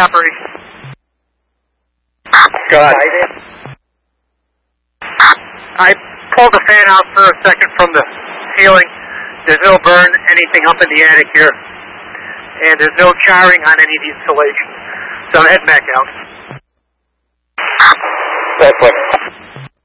Operation. Go ahead. I pulled the fan out for a second from the ceiling. There's no burn, anything up in the attic here. And there's no charring on any of the insulation. So I'm heading back out. That's what.